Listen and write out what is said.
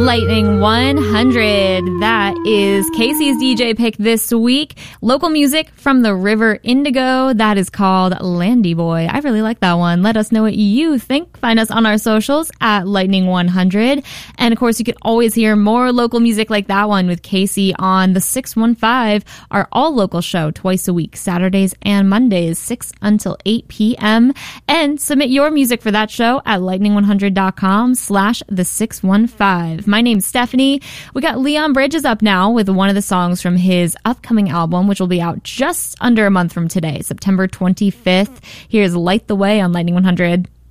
Lightning 100. That is Casey's DJ pick this week. Local music from the River Indigo. That is called Landy Boy. I really like that one. Let us know what you think. Find us on our socials at Lightning 100. And of course, you can always hear more local music like that one with Casey on the 615, our all local show twice a week, Saturdays and Mondays, 6 until 8 p.m. And submit your music for that show at lightning100.com/the615. My name's Stephanie. We got Leon Bridges up now with one of the songs from his upcoming album, which will be out just under a month from today, September 25th. Here's Light the Way on Lightning 100.